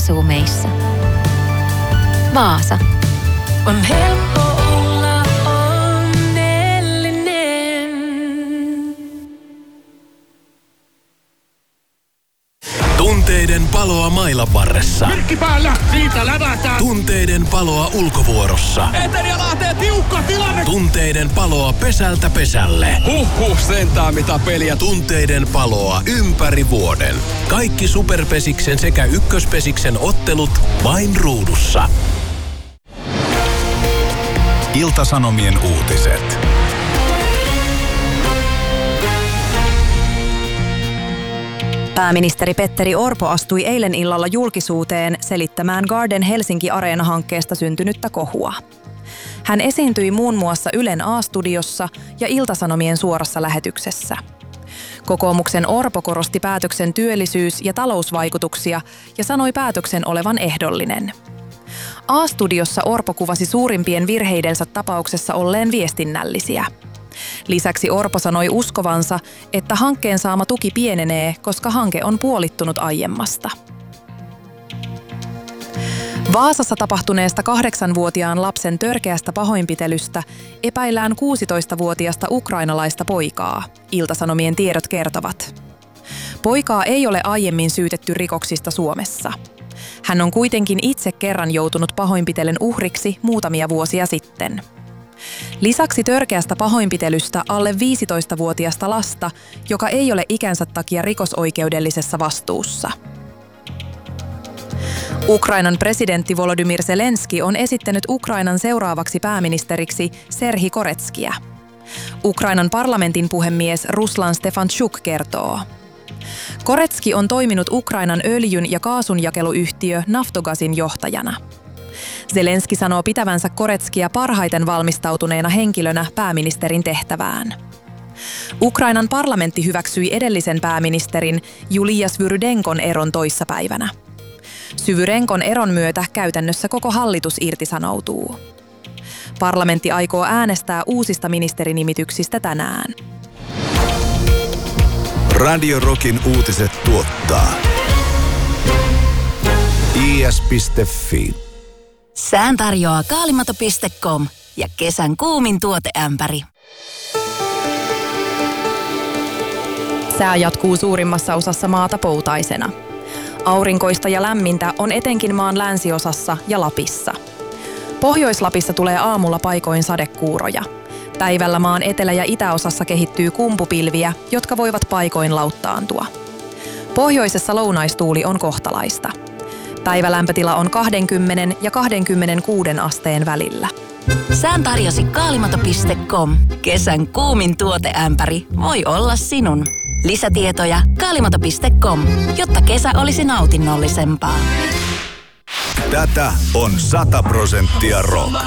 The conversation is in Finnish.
asuu meissä. Vaasa. On helppo olla onnellinen. Tunteiden paloa mailaparressa. Merkki päällä, siitä lävätään. Tunteiden paloa ulkovuorossa. Eteri ja Lahteen tiukka tilanne. Tunteiden paloa pesältä pesälle. Sentään mitä peliä. Tunteiden paloa ympäri vuoden. Kaikki Superpesiksen sekä Ykköspesiksen ottelut vain ruudussa. Ilta-Sanomien uutiset. Pääministeri Petteri Orpo astui eilen illalla julkisuuteen selittämään Garden Helsinki-areena-hankkeesta syntynyttä kohua. Hän esiintyi muun muassa Ylen A-studiossa ja Ilta-Sanomien suorassa lähetyksessä. Kokoomuksen Orpo korosti päätöksen työllisyys- ja talousvaikutuksia ja sanoi päätöksen olevan ehdollinen. A-studiossa Orpo kuvasi suurimpien virheidensä tapauksessa olleen viestinnällisiä. Lisäksi Orpo sanoi uskovansa, että hankkeen saama tuki pienenee, koska hanke on puolittunut aiemmasta. Vaasassa tapahtuneesta 8-vuotiaan lapsen törkeästä pahoinpitelystä epäillään 16-vuotiasta ukrainalaista poikaa, Ilta-Sanomien tiedot kertovat. Poikaa ei ole aiemmin syytetty rikoksista Suomessa. Hän on kuitenkin itse kerran joutunut pahoinpitelyn uhriksi muutamia vuosia sitten. Lisäksi törkeästä pahoinpitelystä alle 15-vuotiasta lasta, joka ei ole ikänsä takia rikosoikeudellisessa vastuussa. Ukrainan presidentti Volodymyr Zelenski on esittänyt Ukrainan seuraavaksi pääministeriksi Serhii Koretskia. Ukrainan parlamentin puhemies Ruslan Stefanchuk kertoo. Koretski on toiminut Ukrainan öljyn- ja kaasunjakeluyhtiö Naftogazin johtajana. Zelenski sanoo pitävänsä Koretskia parhaiten valmistautuneena henkilönä pääministerin tehtävään. Ukrainan parlamentti hyväksyi edellisen pääministerin Julia Svyrydenkon eron toissapäivänä. Svyrydenkon eron myötä käytännössä koko hallitus irtisanoutuu. Parlamentti aikoo äänestää uusista ministerinimityksistä tänään. Radio Rockin uutiset tuottaa is.fi. Sään tarjoaa kaalimato.com ja kesän kuumin tuoteämpäri. Sää jatkuu suurimmassa osassa maata poutaisena. Aurinkoista ja lämmintä on etenkin maan länsiosassa ja Lapissa. Pohjois-Lapissa tulee aamulla paikoin sadekuuroja. Päivällä maan etelä- ja itäosassa kehittyy kumpupilviä, jotka voivat paikoin lauttaantua. Pohjoisessa lounaistuuli on kohtalaista. Päivälämpötila on 20 ja 26 asteen välillä. Sään tarjosi kaalimato.com. Kesän kuumin tuoteämpäri voi olla sinun. Lisätietoja kaalimato.com, jotta kesä olisi nautinnollisempaa. Tätä on 100% rock.